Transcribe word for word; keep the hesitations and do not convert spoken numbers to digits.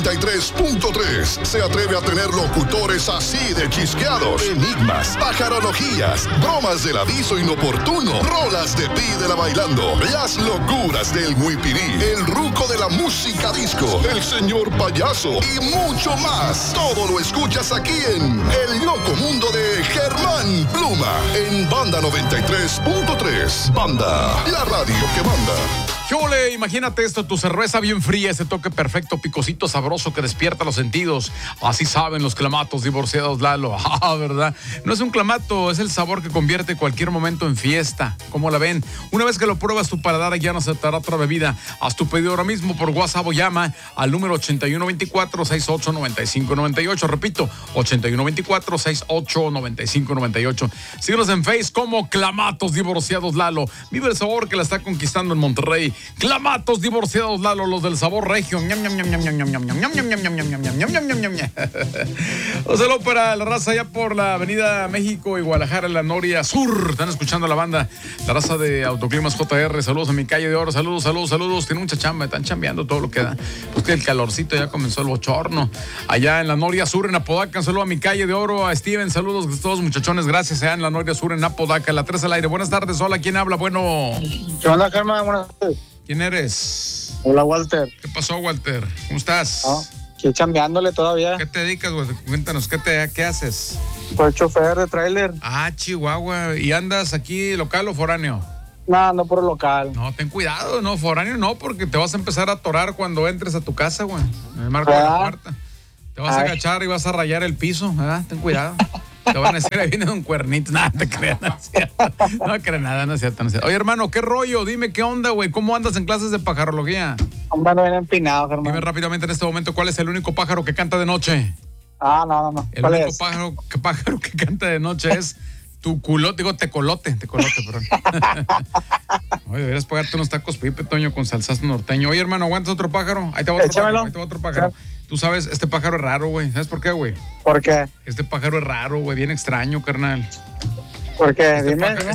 noventa y tres punto tres se atreve a tener locutores así de chisqueados, enigmas, pajarologías, bromas del aviso inoportuno, rolas de Pídela Bailando, las locuras del Huipirí, el ruco de la música disco, el señor payaso y mucho más. Todo lo escuchas aquí en El Loco Mundo de Germán Pluma en Banda noventa y tres punto tres. Banda, la radio que manda. Chole, imagínate esto, tu cerveza bien fría, ese toque perfecto, picosito, sabroso que despierta los sentidos. Así saben los clamatos divorciados, Lalo. Ah, ¿verdad? No es un clamato, es el sabor que convierte cualquier momento en fiesta. ¿Cómo la ven? Una vez que lo pruebas, tu paladar ya no aceptará otra bebida. Haz tu pedido ahora mismo por WhatsApp o llama al número ochenta y uno veinticuatro, sesenta y ocho, noventa y cinco noventa y ocho. Repito, ochenta y uno veinticuatro, sesenta y ocho, noventa y cinco noventa y ocho. Síguenos en Face como Clamatos Divorciados, Lalo. Vive el sabor que la está conquistando en Monterrey. Clamatos Divorciados, Lalo, los del sabor regio. Un saludo para la raza allá por la avenida México y Guadalajara, en la Noria Sur. Están escuchando a la banda, la raza de Autoclimas J R. Saludos a mi calle de oro. Saludos, saludos, saludos. Tienen mucha chamba, están chambeando todo lo que da. Pues que el calorcito ya comenzó el bochorno. Allá en la Noria Sur, en Apodaca. Un saludo a mi calle de oro, a Steven. Saludos a todos, muchachones. Gracias. Allá en la Noria Sur, en Apodaca. La tres al aire. Buenas tardes. Hola, ¿quién habla? Bueno. ¿Qué onda, Germán? Buenas tardes. ¿Quién eres? Hola, Walter. ¿Qué pasó, Walter? ¿Cómo estás? ¿No? Estoy chambeándole todavía. ¿Qué te dedicas, güey? Cuéntanos, ¿qué, te, ¿qué haces? Soy chofer de tráiler. Ah, Chihuahua. ¿Y andas aquí local o foráneo? No, no por el local. No, ten cuidado, no, foráneo no, porque te vas a empezar a atorar cuando entres a tu casa, güey. En el marco de la puerta. Te vas Ay. a agachar y vas a rayar el piso, ¿verdad? Ten cuidado. Te van a decir, ahí viene un cuernito. Nada, te creas, no es cierto. No creas nada, no es cierto, no es cierto. Oye, hermano, ¿qué rollo? Dime, ¿qué onda, güey? ¿Cómo andas en clases de pajarología? Hombre, no viene empinado, Germán. Dime rápidamente en este momento, ¿cuál es el único pájaro que canta de noche? Ah, no, no, no. El único es? pájaro, que, pájaro que canta de noche es tu culote, digo, tecolote, tecolote, perdón. Oye, deberías pagarte unos tacos Pipe, Toño, con salsazo norteño. Oye, hermano, ¿aguantas otro pájaro? Ahí te va otro Échamelo. pájaro, ahí te va otro pájaro. ¿Sí? Tú sabes, este pájaro es raro, güey. ¿Sabes por qué, güey? ¿Por qué? Este pájaro es raro, güey, bien extraño, carnal. ¿Por qué? Este Dime, pájaro, dime.